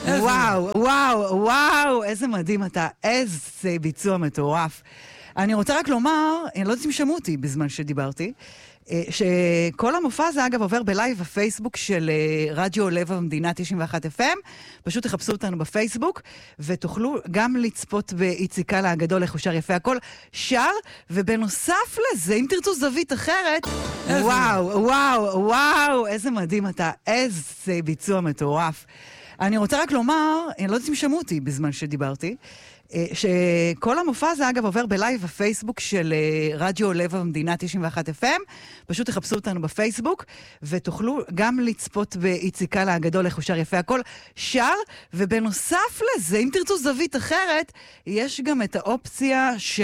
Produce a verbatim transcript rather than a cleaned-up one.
וואו, וואו, וואו, איזה מדהים אתה, איזה ביצוע מטורף. אני רוצה רק לומר, אני לא יודעת אם שמעו אותי בזמן שדיברתי, שכל המופע הזה אגב עובר בלייב הפייסבוק של רדיו לב המדינה תשעים ואחת אף אם, פשוט תחפשו אותנו בפייסבוק, ותוכלו גם לצפות באיציקה הגדול, איך הוא שר יפה הכל, שר, ובנוסף לזה, אם תרצו זווית אחרת, וואו, וואו, וואו, איזה מדהים אתה, איזה ביצוע מטורף. אני רוצה רק לומר, אני לא יודעת אם שמעו אותי בזמן שדיברתי, שכל המופע הזה אגב עובר בלייב הפייסבוק של רדיו לב המדינה תשעים ואחת אף אם, פשוט תחפשו אותנו בפייסבוק, ותוכלו גם לצפות באיציקה הגדול, איך הוא שר יפה הכל, שר, ובנוסף לזה, אם תרצו זווית אחרת, יש גם את האופציה של